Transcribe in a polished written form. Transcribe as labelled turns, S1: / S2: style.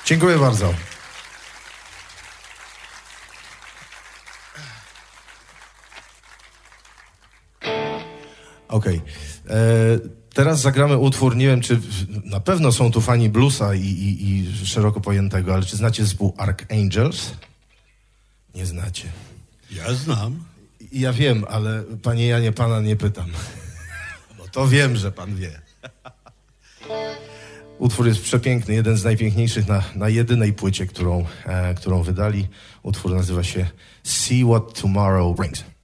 S1: Dziękuję bardzo. Okej. Teraz zagramy utwór, nie wiem, czy na pewno są tu fani bluesa i szeroko pojętego, ale czy znacie zespół Archangels? Nie znacie.
S2: Ja znam.
S1: Ja wiem, ale panie Janie, pana nie pytam. Bo to wiem, że pan wie. Utwór jest przepiękny, jeden z najpiękniejszych na jedynej płycie, którą wydali. Utwór nazywa się See What Tomorrow Brings.